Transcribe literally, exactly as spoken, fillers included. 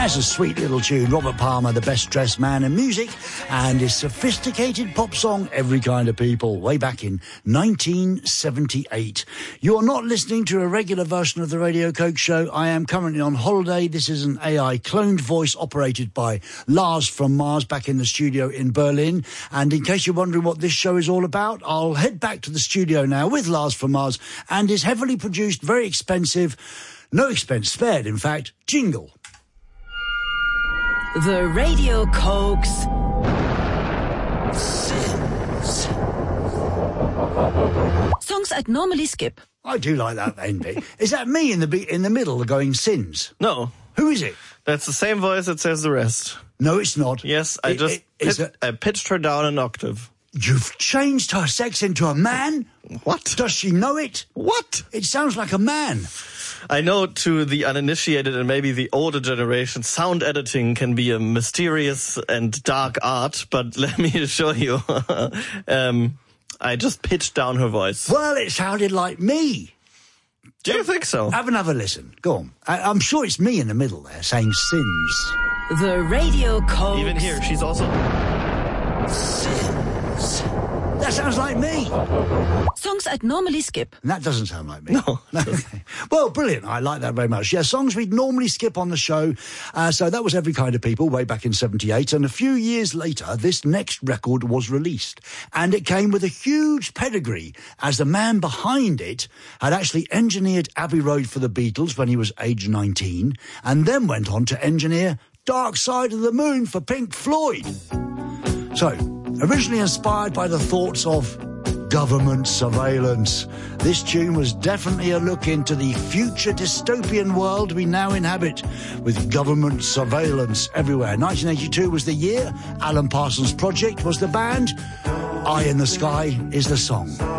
That's a sweet little tune. Robert Palmer, the best dressed man in music, and his sophisticated pop song, Every Kind of People, way back in nineteen seventy-eight. You are not listening to a regular version of the Radio Coke Show. I am currently on holiday. This is an A I cloned voice operated by Lars from Mars back in the studio in Berlin. And in case you're wondering what this show is all about, I'll head back to the studio now with Lars from Mars and his heavily produced, very expensive, no expense spared, in fact, jingle. The Radio Cokes Sins. Songs I'd normally skip. I do like that end bit. Is that me in the be- in the middle going sins? No. Who is it? That's the same voice that says the rest. No, it's not. Yes, I It- just it- is pit- it- I pitched her down an octave. You've changed her sex into a man? What? Does she know it? What? It sounds like a man. I know to the uninitiated and maybe the older generation, sound editing can be a mysterious and dark art, but let me assure you, um, I just pitched down her voice. Well, it sounded like me. Do you think so? Have another listen. Go on. I- I'm sure it's me in the middle there saying sins. The Radio Cokes. Even here, she's also... Sins. That sounds like me. Songs I'd normally skip. And that doesn't sound like me. No. Okay. Well, brilliant. I like that very much. Yeah, songs we'd normally skip on the show. Uh, so that was Every Kind of People way back in seventy-eight. And a few years later, this next record was released. And it came with a huge pedigree, as the man behind it had actually engineered Abbey Road for the Beatles when he was age nineteen, and then went on to engineer Dark Side of the Moon for Pink Floyd. So, originally inspired by the thoughts of government surveillance, this tune was definitely a look into the future dystopian world we now inhabit, with government surveillance everywhere. nineteen eighty-two was the year. Alan Parsons Project was the band. Eye in the Sky is the song.